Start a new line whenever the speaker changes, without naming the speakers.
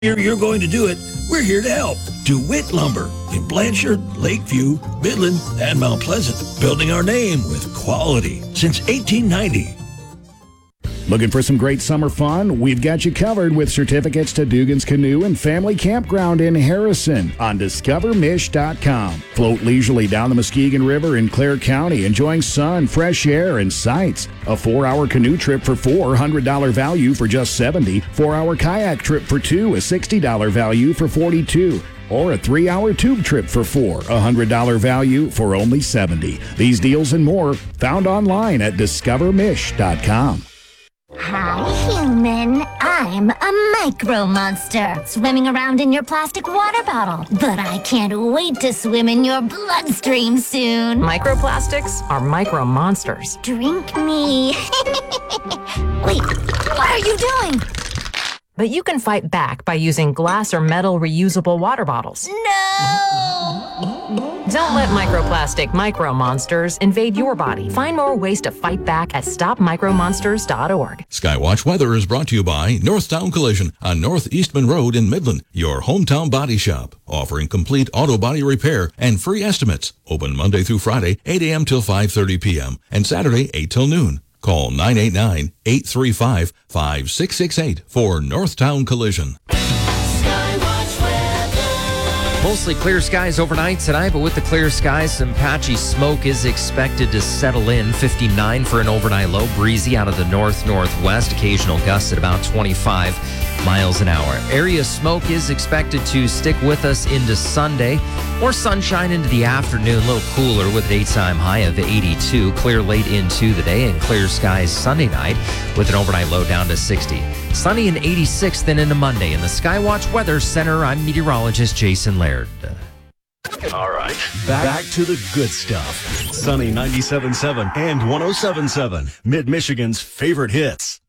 You're going to do it, we're here to help. DeWitt Lumber in Blanchard, Lakeview, Midland, and Mount Pleasant. Building our name with quality since 1890.
Looking for some great summer fun? We've got you covered with certificates to Dugan's Canoe and Family Campground in Harrison on DiscoverMish.com. Float leisurely down the Muskegon River in Clare County, enjoying sun, fresh air, and sights. A 4-hour canoe trip for $400 value for just $70. 4-hour kayak trip for 2, a $60 value for $42. Or a 3-hour tube trip for 4, $100 value for only $70. These deals and more found online at DiscoverMish.com.
Hi, human. I'm a micro monster, swimming around in your plastic water bottle. But I can't wait to swim in your bloodstream soon.
Microplastics are micro monsters.
Drink me. Wait, what are you doing?
But you can fight back by using glass or metal reusable water bottles.
No!
Don't let microplastic micro monsters invade your body. Find more ways to fight back at stopmicromonsters.org.
Skywatch Weather is brought to you by Northtown Collision on North Eastman Road in Midland, your hometown body shop, offering complete auto body repair and free estimates. Open Monday through Friday, 8 a.m. till 5:30 p.m. and Saturday, 8 till noon. Call 989-835-5668 for Northtown Collision.
Mostly clear skies overnight tonight, but with the clear skies, some patchy smoke is expected to settle in. 59 for an overnight low, breezy out of the north-northwest, occasional gusts at about 25 miles an hour. Area smoke is expected to stick with us into Sunday. More sunshine into the afternoon, a little cooler with a daytime high of 82. Clear late into the day and clear skies Sunday night with an overnight low down to 60. Sunny and 86 then into Monday. In the Skywatch Weather Center, I'm meteorologist Jason Laird.
All right, back to the good stuff. Sunny 97.7 and 107.7, Mid-Michigan's favorite hits.